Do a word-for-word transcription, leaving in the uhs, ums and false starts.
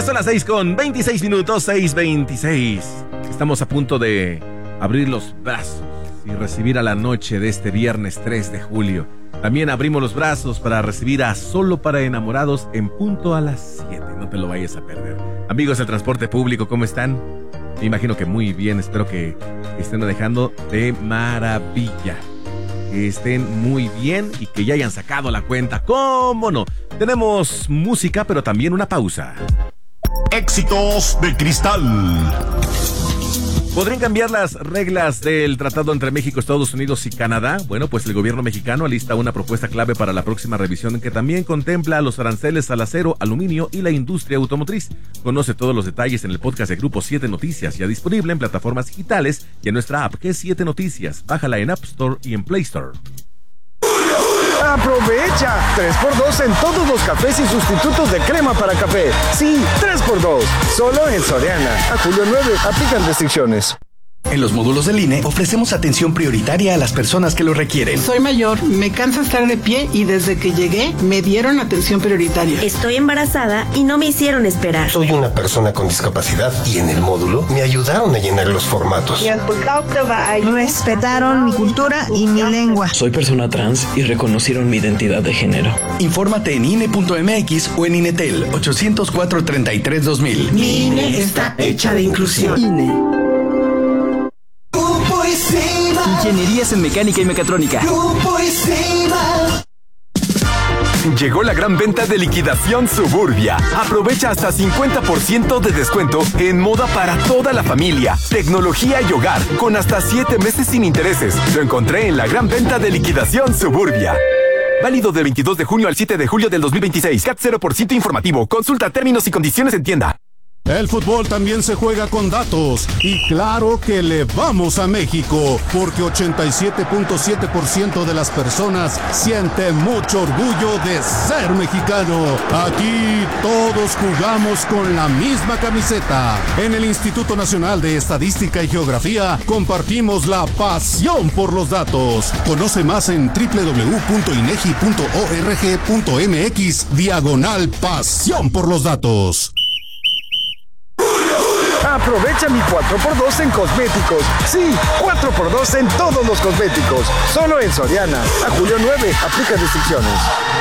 Ya son las seis con veintiséis minutos, seis veintiséis. Estamos a punto de abrir los brazos y recibir a la noche de este viernes tres de julio. También abrimos los brazos para recibir a Solo para Enamorados en punto a las siete. No te lo vayas a perder. Amigos del transporte público, ¿cómo están? Me imagino que muy bien. Espero que estén manejando de maravilla. Que estén muy bien y que ya hayan sacado la cuenta. ¿Cómo no? Tenemos música, pero también una pausa. Éxitos de Cristal. ¿Podrían cambiar las reglas del tratado entre México, Estados Unidos y Canadá? Bueno, pues el gobierno mexicano alista una propuesta clave para la próxima revisión que también contempla los aranceles al acero, aluminio y la industria automotriz. Conoce todos los detalles en el podcast de Grupo siete Noticias, ya disponible en plataformas digitales y en nuestra app, que es siete Noticias. Bájala en App Store y en Play Store. ¡Aprovecha! tres por dos en todos los cafés y sustitutos de crema para café. Sí, tres por dos. Solo en Soriana. A julio nueve, aplican restricciones. En los módulos del I N E ofrecemos atención prioritaria a las personas que lo requieren. Soy mayor, me cansa estar de pie y desde que llegué me dieron atención prioritaria. Estoy embarazada y no me hicieron esperar. Soy una persona con discapacidad y en el módulo me ayudaron a llenar los formatos. Respetaron mi cultura y mi lengua. Soy persona trans y reconocieron mi identidad de género. Infórmate en I N E punto M X o en Inetel ocho cero cuatro, tres tres, dos mil. Mi I N E está hecha de inclusión. I N E. Ingenierías en mecánica y mecatrónica. Llegó la gran venta de liquidación Suburbia. Aprovecha hasta cincuenta por ciento de descuento en moda para toda la familia, tecnología y hogar, con hasta siete meses sin intereses. Lo encontré en la gran venta de liquidación Suburbia. Válido del veintidós de junio al siete de julio del dos mil veintiséis. C A T cero por ciento informativo. Consulta términos y condiciones en tienda. El fútbol también se juega con datos y claro que le vamos a México porque ochenta y siete punto siete por ciento de las personas siente mucho orgullo de ser mexicano. Aquí todos jugamos con la misma camiseta. En el Instituto Nacional de Estadística y Geografía compartimos la pasión por los datos. Conoce más en doble u doble u doble u punto inegi punto org punto mx diagonal pasión por los datos. Aprovecha mi cuatro por dos en cosméticos. Sí, cuatro por dos en todos los cosméticos. Solo en Soriana. A julio nueve, aplica restricciones.